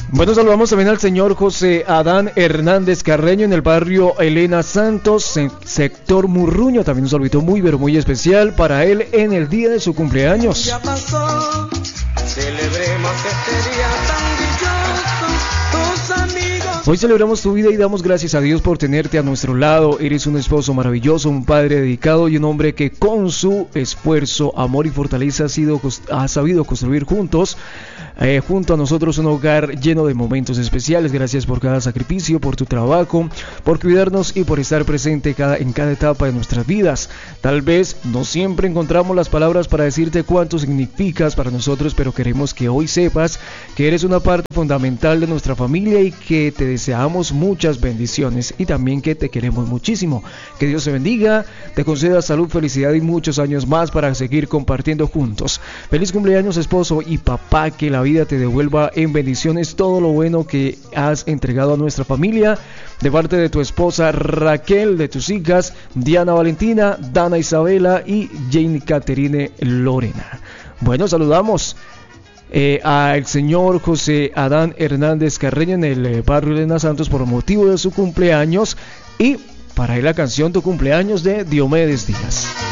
Bueno, saludamos también al señor José Adán Hernández Carreño en el barrio Elena Santos, sector Murruño. También un saludito muy, pero muy especial para él en el día de su cumpleaños. Ya pasó, celebremos este día tan dichoso, tus amigos. Hoy celebramos tu vida y damos gracias a Dios por tenerte a nuestro lado. Eres un esposo maravilloso, un padre dedicado y un hombre que con su esfuerzo, amor y fortaleza ha sabido construir junto a nosotros un hogar lleno de momentos especiales. Gracias por cada sacrificio, por tu trabajo, por cuidarnos y por estar presente en cada etapa de nuestras vidas. Tal vez no siempre encontramos las palabras para decirte cuánto significas para nosotros, pero queremos que hoy sepas que eres una parte fundamental de nuestra familia y que te deseamos muchas bendiciones y también que te queremos muchísimo. Que Dios te bendiga, te conceda salud, felicidad y muchos años más para seguir compartiendo juntos. Feliz cumpleaños, esposo y papá, que la vida te devuelva en bendiciones todo lo bueno que has entregado a nuestra familia, de parte de tu esposa Raquel, de tus hijas Diana Valentina, Dana Isabela y Jane Caterine Lorena. Bueno, saludamos al señor José Adán Hernández Carreño en el barrio Elena Santos por motivo de su cumpleaños, y para él la canción Tu cumpleaños de Diomedes Díaz.